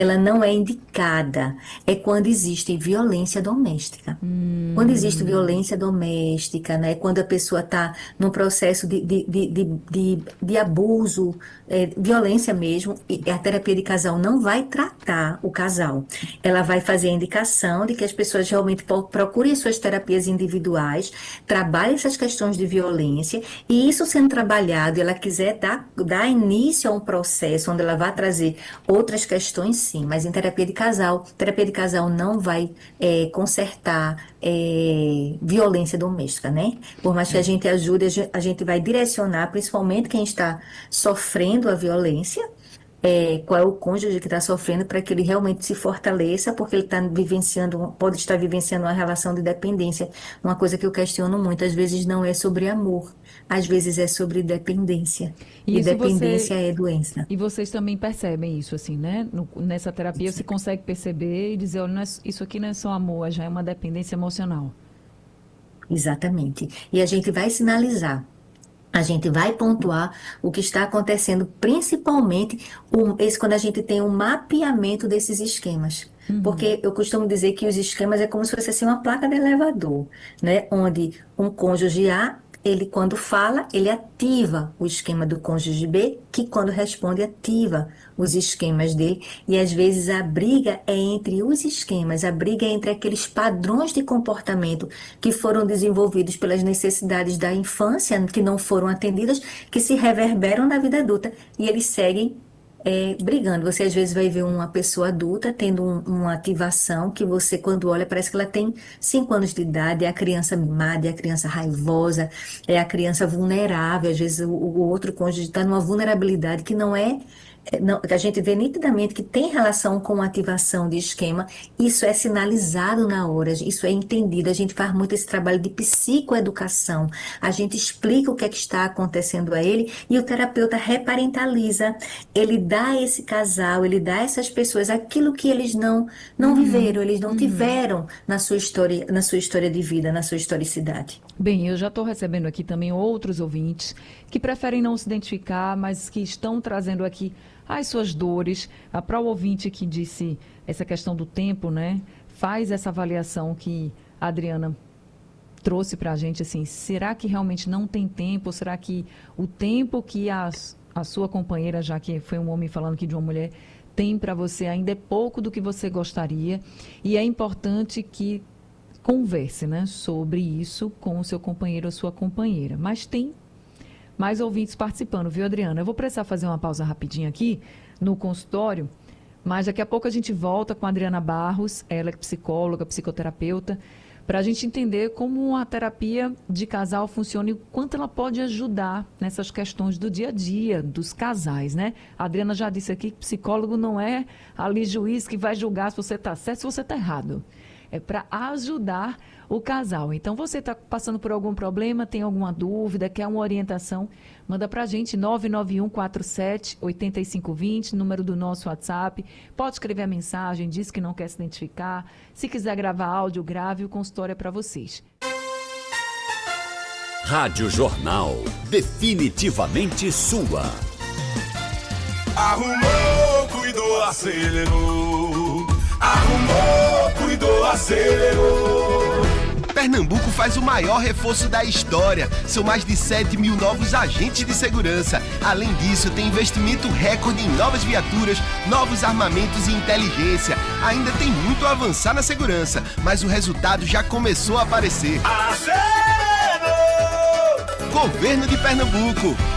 ela não é indicada. É quando existe violência doméstica. Quando existe violência doméstica, né? Quando a pessoa está num processo de abuso, violência mesmo, e a terapia de casal não vai tratar o casal. Ela vai fazer a indicação de que as pessoas realmente procurem suas terapias individuais, trabalhem essas questões de violência, e isso sendo trabalhado, ela quiser dar início a um processo onde ela vai trazer outras questões, sim, mas em terapia de casal não vai consertar violência doméstica, né? Por mais que a É. gente ajude, a gente vai direcionar, principalmente quem está sofrendo a violência, qual é o cônjuge que está sofrendo, para que ele realmente se fortaleça, porque ele está vivenciando, pode estar vivenciando uma relação de dependência. Uma coisa que eu questiono muito, às vezes não é sobre amor, às vezes é sobre dependência. E E isso você dependência é doença. e vocês também percebem isso, assim, né? Nessa terapia você consegue perceber e dizer, olha, isso aqui não é só amor, já é uma dependência emocional. Exatamente. E a gente vai sinalizar. A gente vai pontuar o que está acontecendo, principalmente quando a gente tem um mapeamento desses esquemas. Uhum. Porque eu costumo dizer que os esquemas é como se fosse assim, uma placa de elevador, né? Onde um cônjuge A, ele quando fala, ele ativa o esquema do cônjuge B, que quando responde, ativa os esquemas dele. E às vezes a briga é entre os esquemas, a briga é entre aqueles padrões de comportamento que foram desenvolvidos pelas necessidades da infância, que não foram atendidas, que se reverberam na vida adulta e eles seguem brigando. Você às vezes vai ver uma pessoa adulta tendo uma ativação que você, quando olha, parece que ela tem 5 anos de idade, é a criança mimada, é a criança raivosa, é a criança vulnerável. Às vezes o outro cônjuge está numa vulnerabilidade que não é. Não, a gente vê nitidamente que tem relação com a ativação de esquema, isso é sinalizado na hora, isso é entendido. A gente faz muito esse trabalho de psicoeducação, a gente explica o que é que está acontecendo a ele e o terapeuta reparentaliza, ele dá a esse casal, ele dá a essas pessoas aquilo que eles não Uhum. viveram, eles não Uhum. tiveram na sua história de vida, na sua historicidade. Bem, eu já estou recebendo aqui também outros ouvintes que preferem não se identificar, mas que estão trazendo aqui as suas dores. Para o ouvinte que disse essa questão do tempo, né? Faz essa avaliação que a Adriana trouxe para a gente, assim, será que realmente não tem tempo? Ou será que o tempo que a sua companheira, já que foi um homem falando aqui de uma mulher, tem para você ainda é pouco do que você gostaria? E é importante que converse, né, sobre isso com o seu companheiro ou sua companheira. Mas tem mais ouvintes participando, viu, Adriana? Eu vou precisar fazer uma pausa rapidinho aqui no consultório, mas daqui a pouco a gente volta com a Adriana Barros, ela é psicóloga, psicoterapeuta, para a gente entender como a terapia de casal funciona e o quanto ela pode ajudar nessas questões do dia a dia dos casais, né? A Adriana já disse aqui que psicólogo não é ali juiz que vai julgar se você está certo, se você está errado. É para ajudar o casal. Então, você está passando por algum problema, tem alguma dúvida, quer uma orientação, manda para a gente, 99147-8520, número do nosso WhatsApp. Pode escrever a mensagem, diz que não quer se identificar. Se quiser gravar áudio, grave, o consultório é para vocês. Rádio Jornal, definitivamente sua. Arrumou, cuidou, acelerou. Arrumou, cuidou, acelerou. Pernambuco faz o maior reforço da história. São mais de 7 mil novos agentes de segurança. Além disso, tem investimento recorde em novas viaturas, novos armamentos e inteligência. Ainda tem muito a avançar na segurança, mas o resultado já começou a aparecer. Acelerou! Governo de Pernambuco,